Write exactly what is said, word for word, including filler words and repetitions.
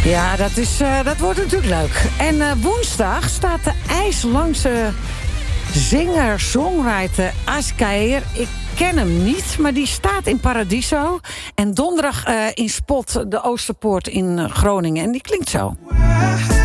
Ja, dat, is, uh, dat wordt natuurlijk leuk. En uh, woensdag staat de IJslandse zinger, songwriter Asgeir. Ik ken hem niet, maar die staat in Paradiso. En donderdag uh, in Spot, de Oosterpoort in Groningen. En die klinkt zo.